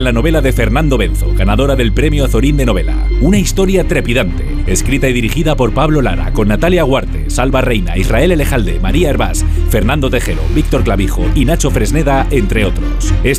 La novela de Fernando Benzo, ganadora del Premio Azorín de Novela. Una historia trepidante, escrita y dirigida por Pablo Lara, con Natalia Huarte, Salva Reina, Israel Elejalde, María Hervás, Fernando Tejero, Víctor Clavijo y Nacho Fresneda, entre otros. Este